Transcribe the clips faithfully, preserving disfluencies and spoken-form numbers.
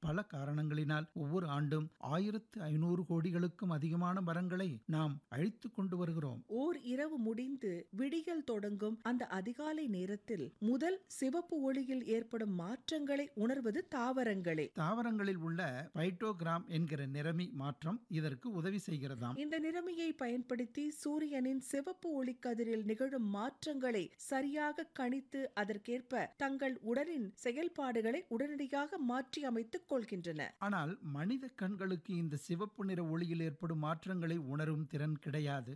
பல காரணங்களினால் ஒவ்வொரு ஆண்டும் ஆயிரத்து ஐநூறு கோடிகளுக்கும் அதிகமான மரங்களை நாம் அழித்துக் கொண்டு வருகிறோம். ஓர் இரவு முடிந்து விடியல் தொடங்கும் அந்த அதிகாலை நேரத்தில் முதல் சிவப்பு ஒளியில் ஏற்படும் மாற்றங்களை உணர்வது தாவரங்களே. தாவரங்களில் உள்ள பைட்டோகிராம் என்கிற நிறமி மாற்றம் இதற்கு உதவி செய்கிறதாம். இந்த நிறமியை பயன்படுத்தி சூரியனின் சிவப்பு ஒளிக்கதிரில் நிகழும் மாற்றங்களை சரியாக கணித்து அதற்கேற்ப தங்கள் உடலின் செயல்பாடுகளை உடனடியாக மாற்றி அமைத்துக் கொள்கின்றன. ஆனால் மனித கண்களுக்கு இந்த சிவப்பு நிற ஒளியில் ஏற்படும் மாற்றங்களை உணரும் திறன் கிடையாது.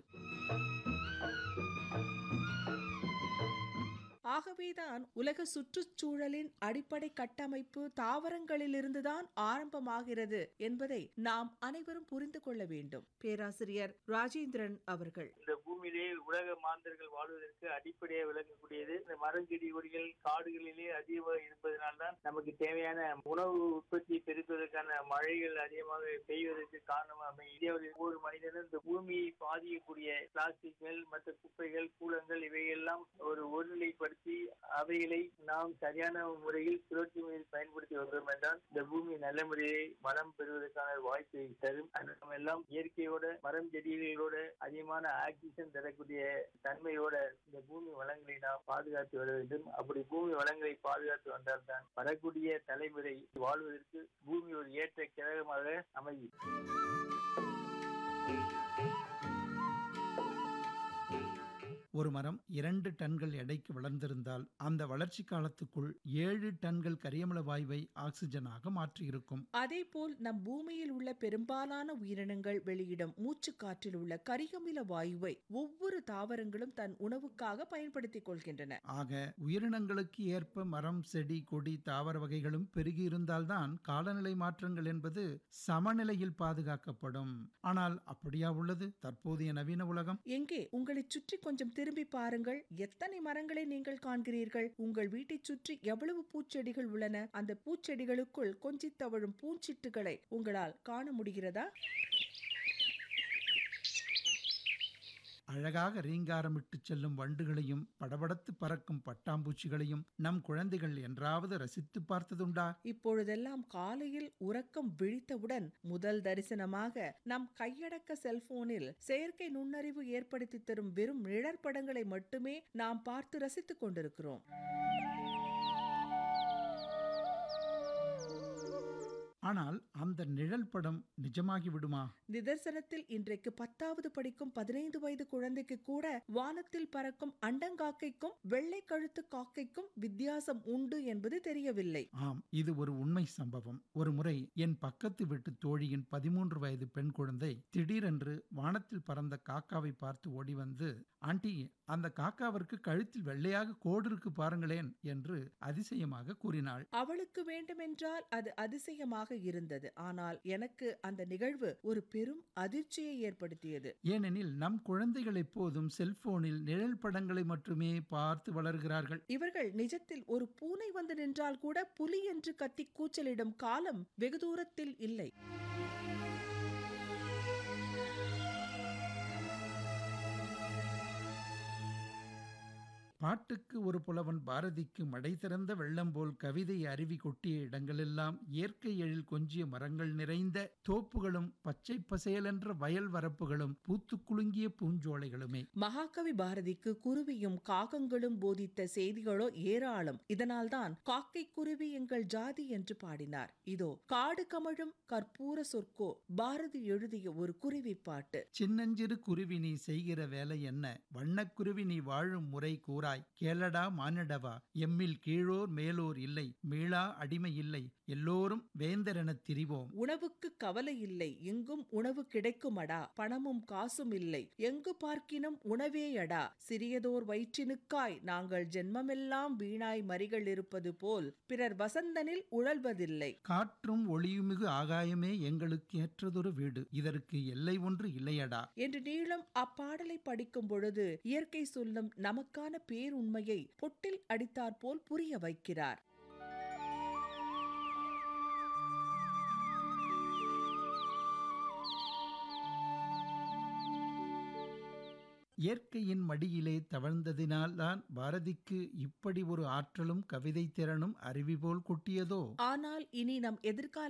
ஆகவேதான் உலக சுற்றுச்சூழலின் அடிப்படை கட்டமைப்பு தாவரங்களிலிருந்துதான் ஆரம்பமாகிறது என்பதை நாம் அனைவரும் புரிந்து கொள்ள வேண்டும். பேராசிரியர் ராஜேந்திரன் அவர்கள், இந்த பூமியிலே உலக மாந்தர்கள் வாழ்வதற்கு அடிப்படையாக விளங்கக்கூடியது இந்த மரஞ்செடி கொடிகள் காடுகளிலே அதிகமாக இருப்பதனால்தான் நமக்கு தேவையான உணவு உற்பத்தி பெருக்குவதற்கான மழைகள் அதிகமாக பெய்வதற்கு காரணமாக இந்தியாவில் ஒவ்வொரு மனிதனும் இந்த பூமியை பாதிக்கக்கூடிய பிளாஸ்டிக்கள் மற்ற குப்பைகள் கூலங்கள் இவையெல்லாம் ஒரு ஒருநிலைப்படுத்தி அவைகளை நாம் சரியான முறையில் சுழற்சி முறையில் பயன்படுத்தி வருகிறோம் என்றால் இந்த பூமி நல்ல முறையை வளம் பெறுவதற்கான வாய்ப்பை தரும். நம்ம எல்லாம் இயற்கையோட மரம் செடிகளோட அதிகமான ஆக்சிஜன் தரக்கூடிய தன்மையோட இந்த பூமி வளங்களை நாம் பாதுகாத்து வர வேண்டும். அப்படி பூமி வளங்களை பாதுகாத்து வந்தால்தான் வரக்கூடிய தலைமுறை வாழ்வதற்கு பூமி ஒரு ஏற்ற கிரகமாக அமையும். ஒரு மரம் இரண்டு டன்கள் எடைக்கு வளர்ந்திருந்தால் அந்த வளர்ச்சி காலத்துக்குள் ஏழு டன்கள் கரியமில வாயுவை ஆக்சிஜனாக மாற்றியிருக்கும். அதே போல் நம் பூமியில் உள்ள பெரும்பாலான உயிரினங்கள் வெளியிடும் மூச்சு காற்றில் உள்ள கரியமில வாயுவை ஒவ்வொரு தாவரங்களும் தன் உணவுக்காக பயன்படுத்திக் கொள்கின்றன. ஆக உயிரினங்களுக்கு ஏற்ப மரம் செடி கொடி தாவர வகைகளும் பெருகி இருந்தால்தான் காலநிலை மாற்றங்கள் என்பது சமநிலையில் பாதுகாக்கப்படும். ஆனால் அப்படியா உள்ளது தற்போதைய நவீன உலகம்? எங்கே உங்களை சுற்றி கொஞ்சம் திரும்பி பாருங்கள். எத்தனை மரங்களை நீங்கள் காண்கிறீர்கள்? உங்கள் வீட்டை சுற்றி எவ்வளவு பூச்செடிகள் உள்ளன? அந்த பூச்செடிகளுக்குள் கொஞ்சித் தவழும் பூஞ்சிட்டுகளை உங்களால் காண முடிகிறதா? அழகாக ரீங்காரமிட்டு செல்லும் வண்டுகளையும் படபடத்து பறக்கும் பட்டாம்பூச்சிகளையும் நம் குழந்தைகள் என்றாவது ரசித்து பார்த்ததுண்டா? இப்பொழுதெல்லாம் காலையில் உறக்கம் விழித்தவுடன் முதல் தரிசனமாக நம் கையடக்க செல்போனில் செயற்கை நுண்ணறிவு ஏற்படுத்தி தரும் வெறும் நிழற்படங்களை மட்டுமே நாம் பார்த்து ரசித்துக் கொண்டிருக்கிறோம். ஆனால் அந்த நிழல் படம் நிஜமாகி விடுமா? நிதர்சனத்தில் இன்றைக்கு பத்தாவது படிக்கும் பதினைந்து வயது குழந்தைக்கு கூட வானத்தில் பறக்கும் அண்டங்காக்கைக்கும் வெள்ளை கழுத்து காக்கைக்கும் வித்தியாசம் உண்டு என்பது தெரியவில்லை. ஆம், இது ஒரு உண்மை சம்பவம். ஒரு முறை என் பக்கத்து வீட்டு தோழியின் பதிமூன்று வயது பெண் குழந்தை திடீரென்று வானத்தில் பறந்த காக்காவை பார்த்து ஓடி வந்து, ஆண்டி, அந்த காக்காவிற்கு கழுத்தில் வெள்ளையாக கோடு இருக்கு பாருங்களேன் என்று அதிசயமாக கூறினாள். அவளுக்கு வேண்டுமென்றால் அது அதிசயமாக இருந்தது. ஆனால் எனக்கு அந்த நிகழ்வு ஒரு பெரும் அதிர்ச்சியை ஏற்படுத்தியது. ஏனெனில் நம் குழந்தைகள் எப்போதும் செல்போனில் நிழல் படங்களை மட்டுமே பார்த்து வளர்கிறார்கள். இவர்கள் நிஜத்தில் ஒரு பூனை வந்து நின்றால் கூட புலி என்று கத்தி கூச்சலிடும் காலம் வெகு தூரத்தில் இல்லை. பாட்டுக்கு ஒரு புலவன் பாரதிக்கு மடை திறந்த வெள்ளம் போல் கவிதை அருவி கொட்டிய இடங்களெல்லாம் இயற்கை எழில் கொஞ்சிய மரங்கள் நிறைந்த தோப்புகளும் பச்சை பசேலென்ற வயல் வரப்புகளும் பூத்து குலுங்கிய பூஞ்சோலைகளுமே. மகாகவி பாரதிக்கு குருவியும் காகங்களும் போதித்த செய்திகளோ ஏராளம். இதனால்தான் காக்கை குருவி எங்கள் ஜாதி என்று பாடினார். இதோ காடு கமழும் கற்பூர சொற்கோ பாரதி எழுதிய ஒரு குருவி பாட்டு. சின்னஞ்சிறு குருவி நீ செய்கிற வேலை என்ன? வண்ணக்குருவி நீ வாழும் முறை கூறா. கேளடா மானிடவா, எம்மில் கீழோர் மேலோர் இல்லை, மீளா அடிமை இல்லை, எல்லோரும் வேந்தரென திரிவோம். உணவுக்கு கவலை இல்லை, எங்கும் உணவு கிடைக்குமடா, பணமும் காசும் இல்லை, எங்கு பார்க்கினும் உணவேயடா, சிறியதோர் வயிற்றினுக்காய் நாங்கள் ஜென்மமெல்லாம் வீணாய் மறிகள் இருப்பது போல் பிறர் வசந்தனில் உழல்வதில்லை. காற்றும் ஒளியுமிகு ஆகாயமே எங்களுக்கு ஏற்றதொரு வீடு, இதற்கு எல்லை ஒன்று இல்லையடா என்று நீளம் அப்பாடலை படிக்கும் பொழுது இயற்கை சொல்லும் நமக்கான பேருண்மையை பொட்டில் அடித்தாற்போல் புரிய வைக்கிறார். இயற்கையின் மடியிலே தவழ்ந்ததினால்தான் பாரதிக்கு இப்படி ஒரு ஆற்றலும் கவிதை திறனும் அருவி போல் கொட்டியதோ? ஆனால் இனி நம் எதிர்கால